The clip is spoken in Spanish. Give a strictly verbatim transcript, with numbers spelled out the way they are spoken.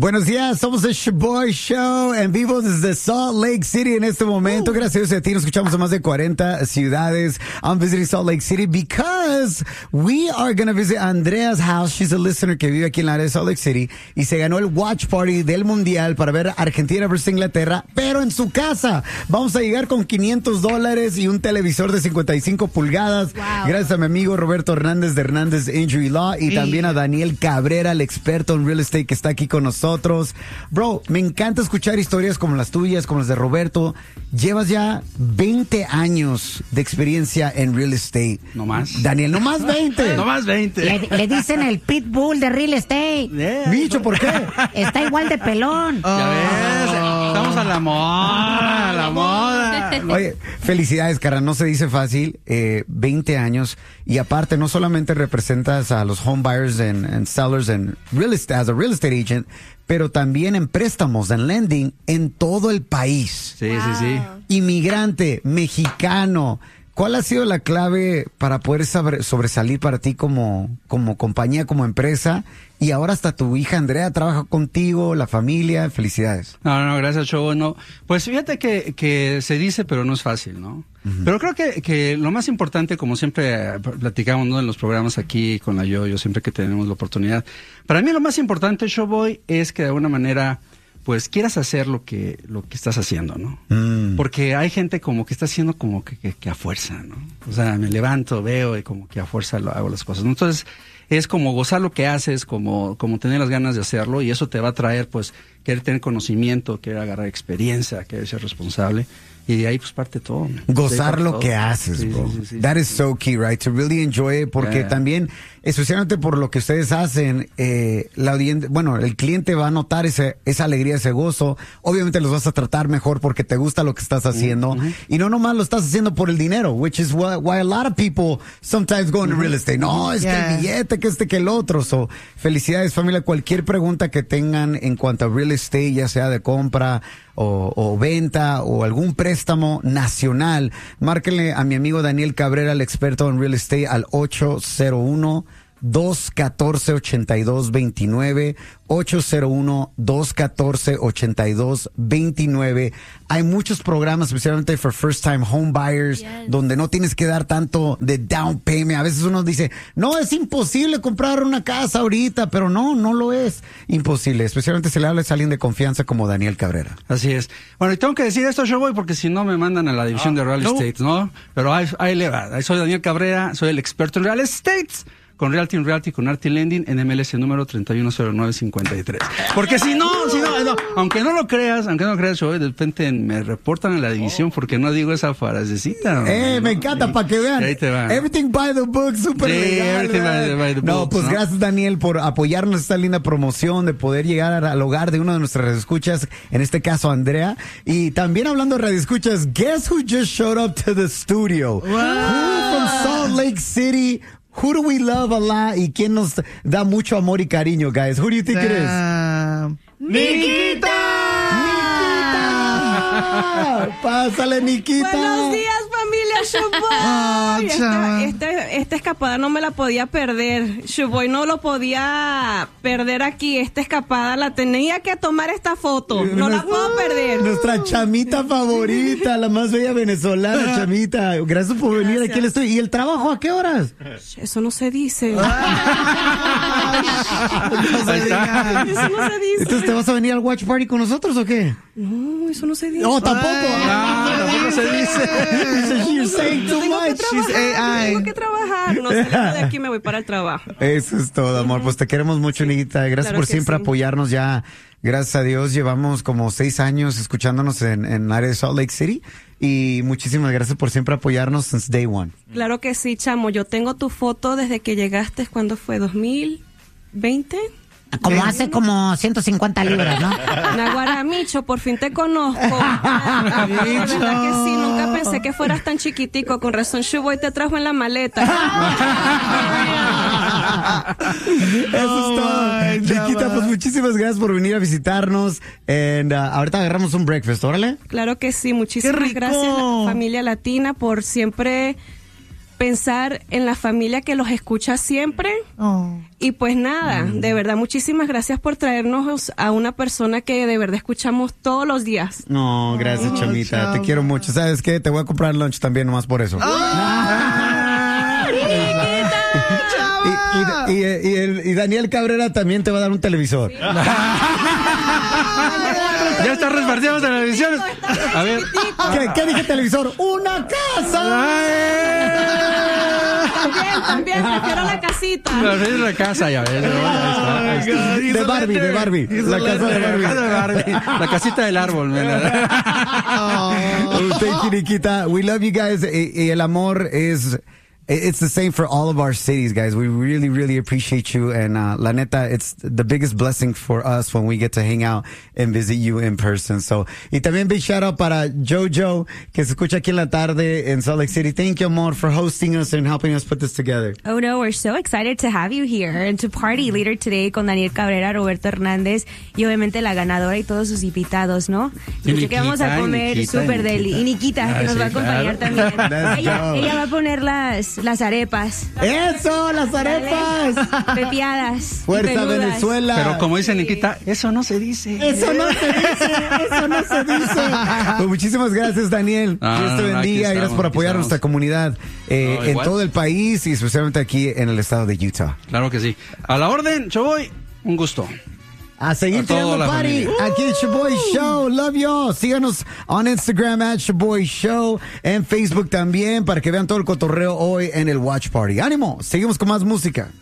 Buenos días, somos el Shoboy Show en vivo desde Salt Lake City en este momento. Gracias a ti, nos escuchamos en más de cuarenta ciudades. I'm visiting Salt Lake City because we are going to visit Andrea's house. She's a listener que vive aquí en la área de Salt Lake City y se ganó el watch party del Mundial para ver Argentina versus Inglaterra, pero en su casa. Vamos a llegar con quinientos dólares y un televisor de cincuenta y cinco pulgadas. Wow. Gracias a mi amigo Roberto Hernández de Hernández Injury Law y sí. también a Daniel Cabrera, el experto en real estate que está aquí con nosotros. Bro, me encanta escuchar historias como las tuyas, como las de Roberto. Llevas ya veinte años de experiencia en real estate. No más. Daniel, no más veinte. No más veinte. Le, le dicen el pitbull de real estate. Yeah. Bicho, ¿por qué? Está igual de pelón. Oh. Ya ves, estamos a la moda, a la moda. Oye, felicidades, cara, no se dice fácil. Eh, veinte años. Y aparte, no solamente representas a los home buyers and, and sellers en real estate, as a real estate agent, pero también en préstamos, en lending, en todo el país. Sí, wow. sí, sí. Inmigrante, mexicano. ¿Cuál ha sido la clave para poder sobre, sobresalir para ti como, como compañía, como empresa? Y ahora hasta tu hija Andrea trabaja contigo, la familia. Felicidades. No, no, gracias, Chobo. No, pues fíjate que, que se dice, pero no es fácil, ¿no? Uh-huh. Pero creo que, que lo más importante, como siempre platicamos, ¿no?, en los programas aquí con la Yo-Yo, siempre que tenemos la oportunidad. Para mí lo más importante, Showboy, es que de alguna manera pues quieras hacer lo que lo que estás haciendo, ¿no? Mm. Porque hay gente como que está haciendo como que, que, que a fuerza, ¿no? O sea, me levanto, veo y como que a fuerza lo, hago las cosas, ¿no? Entonces, es como gozar lo que haces, como, como tener las ganas de hacerlo, y eso te va a traer, pues, querer tener conocimiento, querer agarrar experiencia, querer ser responsable. Y de ahí pues parte todo. Gozar lo todo. que haces, sí, bro. Sí, sí, sí, That sí, is sí. so key, right? To really enjoy it, porque yeah. también, especialmente por lo que ustedes hacen, eh, la audiencia, bueno, el cliente va a notar ese, esa alegría, ese gozo. Obviamente los vas a tratar mejor porque te gusta lo que estás haciendo. Uh-huh. Y no nomás lo estás haciendo por el dinero, which is why, why a lot of people sometimes go into uh-huh. real estate. No, es yeah. que el billete, que este, que el otro. So, felicidades, familia. Cualquier pregunta que tengan en cuanto a real estate, ya sea de compra o, o venta o algún préstamo nacional, márquenle a mi amigo Daniel Cabrera, el experto en real estate, al ocho cero uno, dos uno cuatro, ocho dos dos nueve, ocho cero uno, dos uno cuatro, ocho dos dos nueve. Hay muchos programas, especialmente for first time home buyers, yes. donde no tienes que dar tanto de down payment. A veces uno dice, no, es imposible comprar una casa ahorita, pero no, no lo es imposible. Especialmente si le hablas a alguien de confianza como Daniel Cabrera. Así es. Bueno, y tengo que decir esto, yo voy porque si no me mandan a la división ah, de real no. estate, ¿no? Pero ahí, ahí le va. Ahí soy Daniel Cabrera, soy el experto en real estate. Con Realty in Realty, con Arty Lending, en M L S número treinta y uno cero nueve cincuenta y tres. Porque si no, si no, no, aunque no lo creas, aunque no lo creas, yo de repente me reportan en la división porque no digo esa frasecita. Eh, ¿no? me encanta, sí. para que vean. Ahí te va. Everything by the book, súper sí, legal. Everything by, by the no, books, pues ¿no? gracias, Daniel, por apoyarnos en esta linda promoción, de poder llegar al hogar de uno de nuestras escuchas, en este caso, Andrea. Y también hablando de radioescuchas, guess who just showed up to the studio? Wow. Who from Salt Lake City? Who do we love a lot y quién nos da mucho amor y cariño, guys? Who do you think uh, it is? ¡Nikita! ¡Nikita! ¡Pásale, Nikita! Buenos días, familia Shoboy. Oh, este, este, esta escapada no me la podía perder. Shoboy no lo podía perder aquí. Esta escapada la tenía que tomar esta foto. No la puedo perder. Nuestra chamita favorita, la más bella venezolana, chamita. Gracias por venir. Gracias. Aquí le estoy. ¿Y el trabajo a qué horas? Eso no se dice. no se diga. Eso no se dice. Entonces, ¿te vas a venir al watch party con nosotros o qué? No, eso no se dice. No, tampoco. No, tampoco se dice. You're saying too tengo much. Que trabajar, tengo que trabajar. No salgo de aquí, me voy para el trabajo. Eso es todo, amor. Pues te queremos mucho, Nikita. Gracias claro por siempre sí. apoyarnos ya. Gracias a Dios, llevamos como seis años escuchándonos en, en el área de Salt Lake City. Y muchísimas gracias por siempre apoyarnos since day one. Claro que sí, chamo. Yo tengo tu foto desde que llegaste. ¿Cuándo fue? ¿dos mil veinte? Como hace como ciento cincuenta libras, ¿no? Naguará, Micho, por fin te conozco. La verdad que sí, nunca pensé que fueras tan chiquitico. Con razón, Shoboy te trajo en la maleta. Eso es todo. Chiquita, pues muchísimas gracias por venir a visitarnos. And, uh, ahorita agarramos un breakfast, órale. Claro que sí, muchísimas gracias a la familia latina por siempre pensar en la familia que los escucha siempre. Oh. Y pues nada, Mm. de verdad, muchísimas gracias por traernos a una persona que de verdad escuchamos todos los días. No, gracias, Chamita. chava. Te quiero mucho. ¿Sabes qué? Te voy a comprar lunch también nomás por eso. Y, y, y, y el- y Daniel Cabrera también te va a dar un televisor. Ya está repartiendo televisiones. A ver. ¿Qué, qué dije televisor? ¡Una casa! También, también, prefiero la casita. La de la casa, ya ves. Ahí está, ahí está. De Barbie, de Barbie. La casa de La casa de Barbie. Barbie. La casita del árbol, man. Oh, thank you, Nikita. We love you guys. Y, y el amor es... It's the same for all of our cities, guys. We really, really appreciate you. And uh, la neta, it's the biggest blessing for us when we get to hang out and visit you in person. So, y también big shout out para Jojo, que se escucha aquí en la tarde en Salt Lake City. Thank you, amor, for hosting us and helping us put this together. Oh no, we're so excited to have you here and to party later today con Daniel Cabrera, Roberto Hernández y obviamente la ganadora y todos sus invitados, ¿no? Y Yo sé que vamos a Nikita, comer Nikita, super deli. Y Nikita, Ah, que nos sí, va a acompañar claro. también. Let's Ella, go. ella va a poner las, las arepas. ¡Eso, las arepas! Pepiadas. y ¡Fuerza peludas. Venezuela! Pero como dice Nikita, eso no se dice. Eso no se dice, eso no se dice. Pues muchísimas gracias, Daniel. Ah, Dios te no, no, aquí bendiga. estamos, Gracias por aquí apoyar a estamos. nuestra comunidad eh, No, en igual. todo el país y especialmente aquí en el estado de Utah. Claro que sí. A la orden, yo voy. Un gusto. A seguir A toda tirando la party familia. aquí en Shaboy Show. Love y'all. Síganos on Instagram at Shaboy Show, en Facebook también para que vean todo el cotorreo hoy en el Watch Party. ¡Ánimo! Seguimos con más música.